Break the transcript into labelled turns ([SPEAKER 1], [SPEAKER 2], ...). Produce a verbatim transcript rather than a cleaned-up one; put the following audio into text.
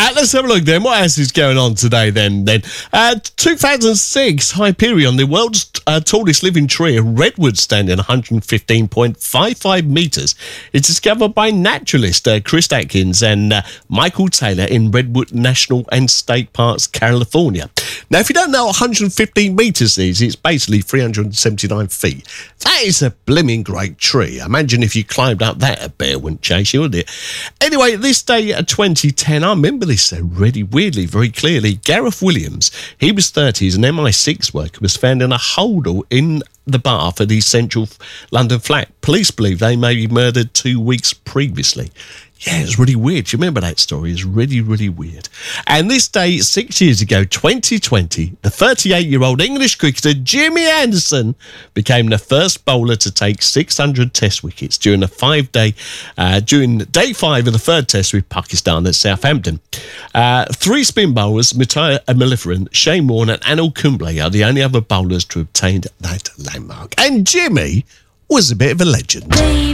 [SPEAKER 1] Uh, let's have a look then. What else is going on today then? Then, uh, two thousand six, Hyperion, the world's uh, tallest living tree, a redwood standing one hundred fifteen point five five metres, is discovered by naturalist uh, Chris Atkins and uh, Michael Taylor in Redwood National and State Parks, California. Now, if you don't know what one hundred fifteen metres is, it's basically three hundred seventy-nine feet. That is a blimmin' great tree. Imagine if you climbed up that, a bear wouldn't chase you, would it? Anyway, this day at twenty ten, I remember this so really weirdly, very clearly. Gareth Williams, he was thirty, he's an M I six worker, was found in a holdall in the bath at his central London flat. Police believe they may be murdered two weeks previously. Yeah, it's really weird. Do you remember that story? It's really, really weird. And this day, six years ago, twenty twenty, the thirty-eight-year-old English cricketer Jimmy Anderson became the first bowler to take six hundred test wickets during a five-day, uh, during day five of the third test with Pakistan at Southampton. Uh, three spin bowlers, Matteo Maliferan, Shane Warne and Anil Kumble, are the only other bowlers to obtain that landmark. And Jimmy was a bit of a legend.